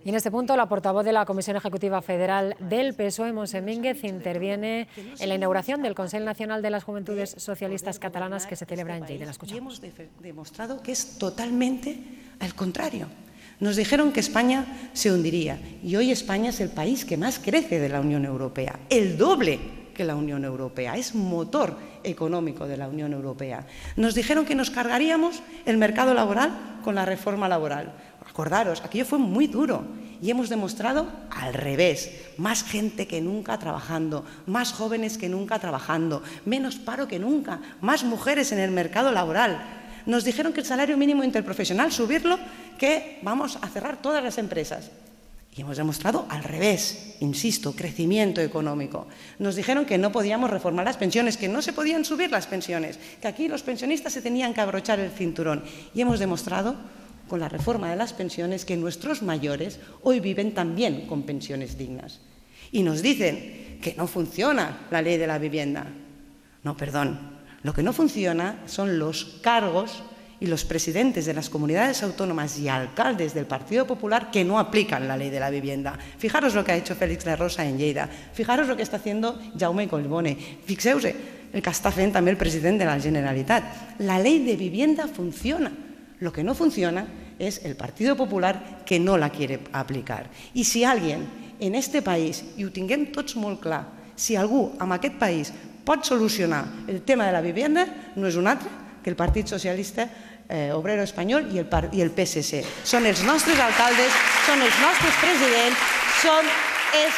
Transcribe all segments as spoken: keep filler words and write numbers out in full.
Y en este punto, la portavoz de la Comisión Ejecutiva Federal del P S O E, Montse Mínguez, interviene en la inauguración del Consell Nacional de las Juventudes Socialistas Catalanas que se celebra en Lleida. La escuchamos. Y hemos demostrado que es totalmente al contrario. Nos dijeron que España se hundiría y hoy España es el país que más crece de la Unión Europea, el doble que la Unión Europea, es motor económico de la Unión Europea. Nos dijeron que nos cargaríamos el mercado laboral con la reforma laboral. Acordaros, aquello fue muy duro y hemos demostrado al revés, más gente que nunca trabajando, más jóvenes que nunca trabajando, menos paro que nunca, más mujeres en el mercado laboral. Nos dijeron que el salario mínimo interprofesional, subirlo, que vamos a cerrar todas las empresas. Y hemos demostrado al revés, insisto, crecimiento económico. Nos dijeron que no podíamos reformar las pensiones, que no se podían subir las pensiones, que aquí los pensionistas se tenían que abrochar el cinturón. Y hemos demostrado con la reforma de las pensiones que nuestros mayores hoy viven también con pensiones dignas. Y nos dicen que no funciona la ley de la vivienda. No, perdón, lo que no funciona son los cargos y los presidentes de las comunidades autónomas y alcaldes del Partido Popular que no aplican la ley de la vivienda. Fijaros lo que ha hecho Félix de Rosa en Lleida, fijaros lo que está haciendo Jaume Collboni, fixeu-se el que està fent també el president de la Generalitat. La ley de vivienda funciona, lo que no funciona es el Partido Popular que no la quiere aplicar. I si alguien en este país, i ho tinguem tots molt clar, si algú en aquest país pot solucionar el tema de la vivienda, no és un altre que el Partit Socialista eh, Obrero Espanyol i el, i el P S C. Són els nostres alcaldes, són els nostres presidents, són és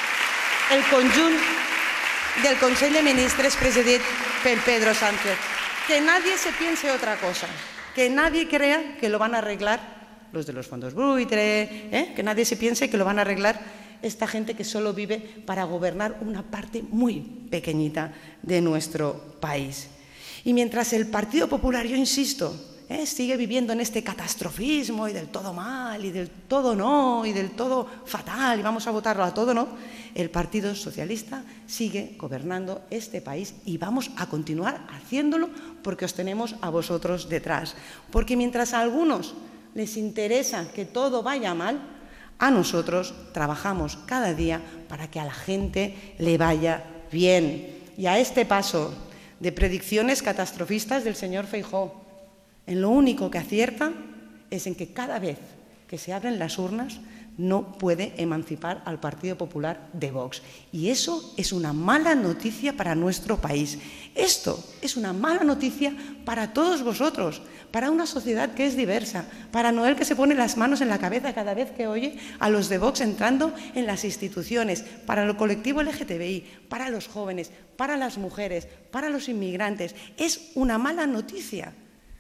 el conjunt del Consell de Ministres presidit per Pedro Sánchez. Que nadie se piense otra cosa, que nadie crea que lo van a arreglar los de los fondos buitre, ¿eh? Que nadie se piense que lo van a arreglar esta gente que solo vive para gobernar una parte muy pequeñita de nuestro país. Y mientras el Partido Popular, yo insisto, ¿eh? sigue viviendo en este catastrofismo y del todo mal y del todo no y del todo fatal y vamos a votarlo a todo no, el Partido Socialista sigue gobernando este país y vamos a continuar haciéndolo porque os tenemos a vosotros detrás. Porque mientras a algunos les interesa que todo vaya mal, a nosotros trabajamos cada día para que a la gente le vaya bien. Y a este paso de predicciones catastrofistas del señor Feijóo, en lo único que acierta es en que cada vez que se abren las urnas no puede emancipar al Partido Popular de Vox. Y eso es una mala noticia para nuestro país. Esto es una mala noticia para todos vosotros, para una sociedad que es diversa, para Noel que se pone las manos en la cabeza cada vez que oye a los de Vox entrando en las instituciones, para el colectivo L G T B I, para los jóvenes, para las mujeres, para los inmigrantes. Es una mala noticia,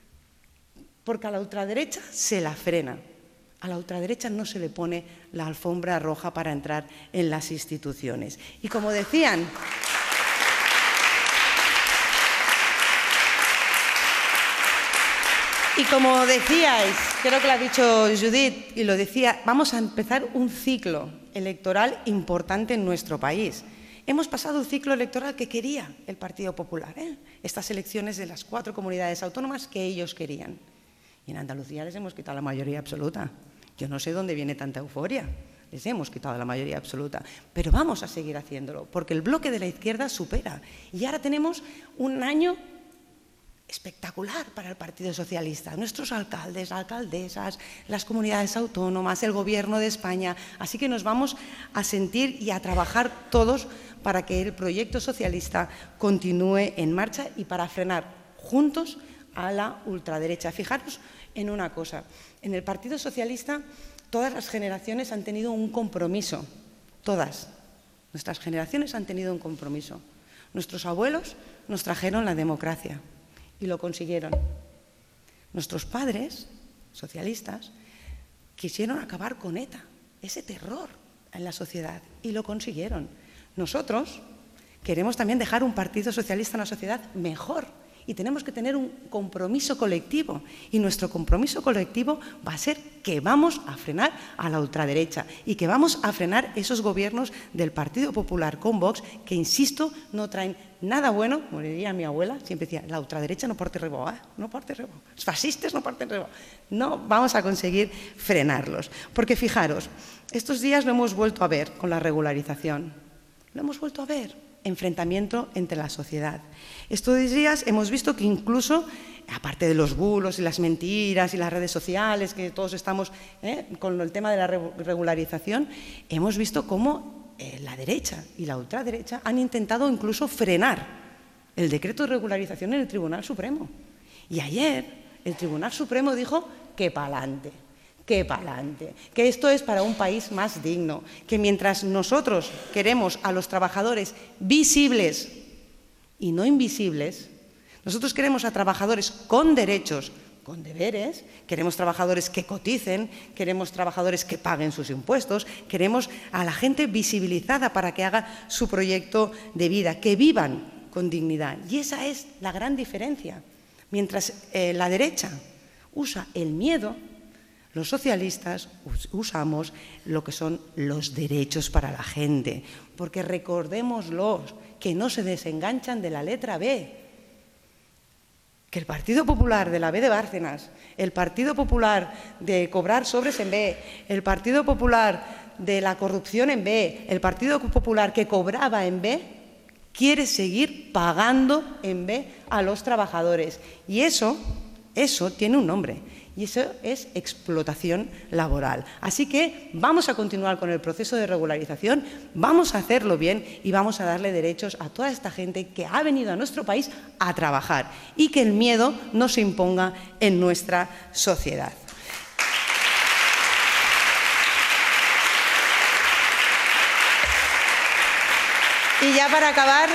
porque a la ultraderecha se la frena. A la ultraderecha no se le pone la alfombra roja para entrar en las instituciones. Y como decían, y como decíais, creo que lo ha dicho Judith y lo decía, vamos a empezar un ciclo electoral importante en nuestro país. Hemos pasado un ciclo electoral que quería el Partido Popular, ¿eh? Estas elecciones de las cuatro comunidades autónomas que ellos querían. Y en Andalucía les hemos quitado la mayoría absoluta. Yo no sé dónde viene tanta euforia. Les hemos quitado la mayoría absoluta. Pero vamos a seguir haciéndolo, porque el bloque de la izquierda supera. Y ahora tenemos un año espectacular para el Partido Socialista. Nuestros alcaldes, alcaldesas, las comunidades autónomas, el Gobierno de España. Así que nos vamos a sentir y a trabajar todos para que el proyecto socialista continúe en marcha y para frenar juntos a la ultraderecha. Fijaros en una cosa, en el Partido Socialista todas las generaciones han tenido un compromiso, todas, nuestras generaciones han tenido un compromiso. Nuestros abuelos nos trajeron la democracia y lo consiguieron. Nuestros padres, socialistas, quisieron acabar con ETA, ese terror en la sociedad, y lo consiguieron. Nosotros queremos también dejar un Partido Socialista en la sociedad mejor, y tenemos que tener un compromiso colectivo. Y nuestro compromiso colectivo va a ser que vamos a frenar a la ultraderecha y que vamos a frenar esos gobiernos del Partido Popular con Vox que, insisto, no traen nada bueno. Como diría mi abuela, siempre decía, la ultraderecha no porte rebó, ¿eh? no porte rebó. Los fascistas no porten rebó. No vamos a conseguir frenarlos. Porque fijaros, estos días lo hemos vuelto a ver con la regularización. Lo hemos vuelto a ver. Enfrentamiento entre la sociedad. Estos días hemos visto que incluso, aparte de los bulos y las mentiras y las redes sociales, que todos estamos ¿eh? con el tema de la regularización, hemos visto cómo eh, la derecha y la ultraderecha han intentado incluso frenar el decreto de regularización en el Tribunal Supremo. Y ayer el Tribunal Supremo dijo que pa'lante. que pa'lante, que esto es para un país más digno, que mientras nosotros queremos a los trabajadores visibles y no invisibles, nosotros queremos a trabajadores con derechos, con deberes, queremos trabajadores que coticen, queremos trabajadores que paguen sus impuestos, queremos a la gente visibilizada para que haga su proyecto de vida, que vivan con dignidad. Y esa es la gran diferencia. Mientras eh, la derecha usa el miedo, los socialistas usamos lo que son los derechos para la gente, porque recordémoslo, que no se desenganchan de la letra B, que el Partido Popular de la B de Bárcenas, el Partido Popular de cobrar sobres en B, el Partido Popular de la corrupción en B, el Partido Popular que cobraba en B, quiere seguir pagando en B a los trabajadores. Y eso, eso tiene un nombre. Y eso es explotación laboral. Así que vamos a continuar con el proceso de regularización, vamos a hacerlo bien y vamos a darle derechos a toda esta gente que ha venido a nuestro país a trabajar y que el miedo no se imponga en nuestra sociedad. Y ya para acabar,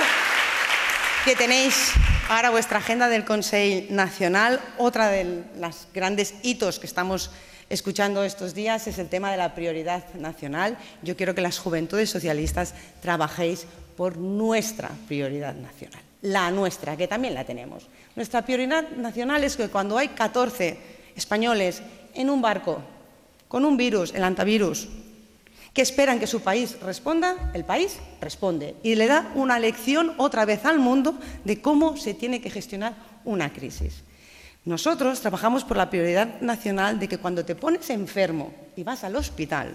que tenéis ahora vuestra agenda del Consell Nacional. Otra de los grandes hitos que estamos escuchando estos días es el tema de la prioridad nacional. Yo quiero que las juventudes socialistas trabajéis por nuestra prioridad nacional, la nuestra, que también la tenemos. Nuestra prioridad nacional es que cuando hay catorce españoles en un barco con un virus, el antivirus, que esperan que su país responda, el país responde y le da una lección otra vez al mundo de cómo se tiene que gestionar una crisis. Nosotros trabajamos por la prioridad nacional de que cuando te pones enfermo y vas al hospital,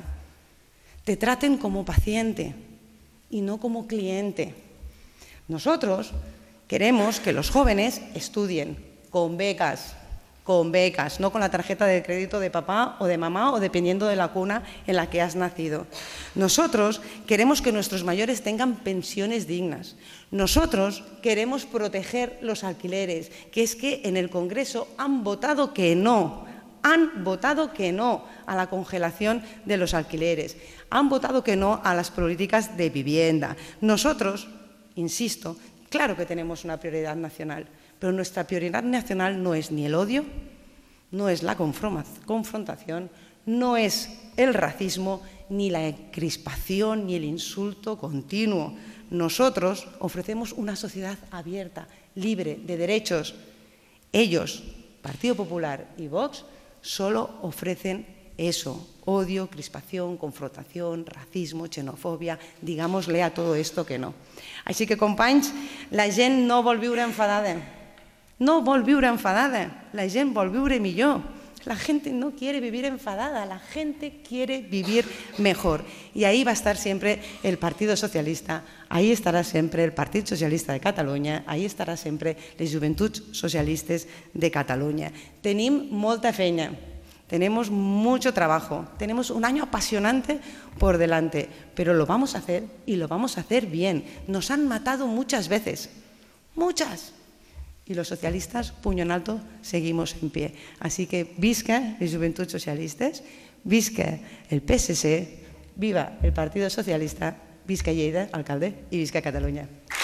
te traten como paciente y no como cliente. Nosotros queremos que los jóvenes estudien con becas, con becas, no con la tarjeta de crédito de papá o de mamá o dependiendo de la cuna en la que has nacido. Nosotros queremos que nuestros mayores tengan pensiones dignas. Nosotros queremos proteger los alquileres, que es que en el Congreso han votado que no, han votado que no a la congelación de los alquileres, han votado que no a las políticas de vivienda. Nosotros, insisto, claro que tenemos una prioridad nacional, pero nuestra prioridad nacional no es ni el odio, no es la confrontación, no es el racismo, ni la crispación, ni el insulto continuo. Nosotros ofrecemos una sociedad abierta, libre, de derechos. Ellos, Partido Popular y Vox, solo ofrecen eso, odio, crispación, confrontación, racismo, xenofòbia, digámosle a todo esto que no. Així que, companys, la gent no vol viure enfadada, no vol viure enfadada, la gent vol viure millor. La gente no quiere vivir enfadada, la gente quiere vivir mejor. Y ahí va a estar siempre el Partido Socialista, ahí estará siempre el Partido Socialista de Catalunya, ahí estarà sempre les Joventuts Socialistes de Catalunya. Tenim molta feina, tenemos mucho trabajo, tenemos un año apasionante por delante, pero lo vamos a hacer y lo vamos a hacer bien. Nos han matado muchas veces, muchas. Y los socialistas, puño en alto, seguimos en pie. Así que visca les Joventuts Socialistes, visca el P S C, viva el Partido Socialista, visca Lleida, alcalde, y visca Cataluña.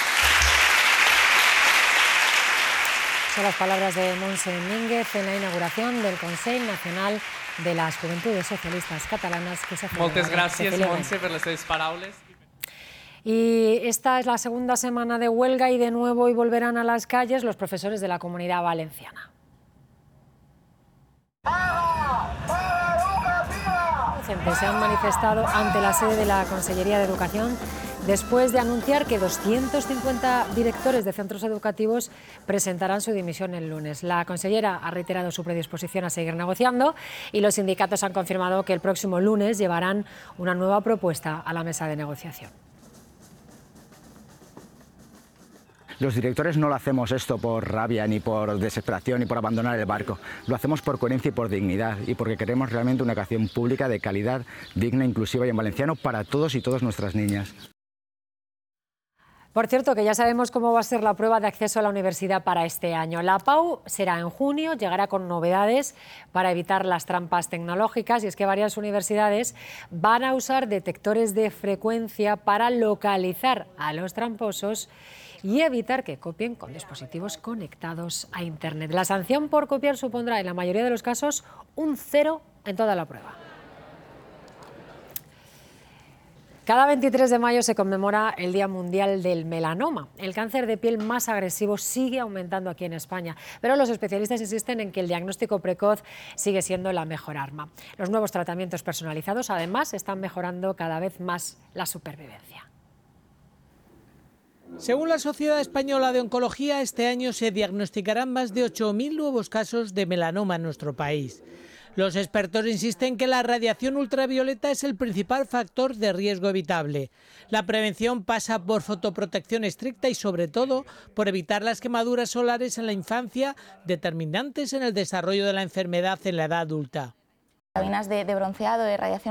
Son las palabras de Montse Mínguez en la inauguración del Consell Nacional de las Juventudes Socialistas Catalanas que se celebra. Moltes gràcies, Montse, per les teves paraules. Y esta es la segunda semana de huelga y de nuevo hoy volverán a las calles los profesores de la Comunidad Valenciana. Docentes se han manifestado ante la sede de la Consellería de Educación después de anunciar que doscientos cincuenta directores de centros educativos presentarán su dimisión el lunes. La consellera ha reiterado su predisposición a seguir negociando y los sindicatos han confirmado que el próximo lunes llevarán una nueva propuesta a la mesa de negociación. Los directores no lo hacemos esto por rabia, ni por desesperación, ni por abandonar el barco. Lo hacemos por coherencia y por dignidad, y porque queremos realmente una educación pública de calidad, digna, inclusiva y en valenciano para todos y todas nuestras niñas. Por cierto, que ya sabemos cómo va a ser la prueba de acceso a la universidad para este año. La PAU será en junio, llegará con novedades para evitar las trampas tecnológicas, y es que varias universidades van a usar detectores de frecuencia para localizar a los tramposos y evitar que copien con dispositivos conectados a Internet. La sanción por copiar supondrá, en la mayoría de los casos, un cero en toda la prueba. Cada veintitrés de mayo se conmemora el Día Mundial del Melanoma. El cáncer de piel más agresivo sigue aumentando aquí en España, pero los especialistas insisten en que el diagnóstico precoz sigue siendo la mejor arma. Los nuevos tratamientos personalizados, además, están mejorando cada vez más la supervivencia. Según la Sociedad Española de Oncología, este año se diagnosticarán más de ocho mil nuevos casos de melanoma en nuestro país. Los expertos insisten que la radiación ultravioleta es el principal factor de riesgo evitable. La prevención pasa por fotoprotección estricta y, sobre todo, por evitar las quemaduras solares en la infancia, determinantes en el desarrollo de la enfermedad en la edad adulta. Cabinas de, de bronceado, de radiación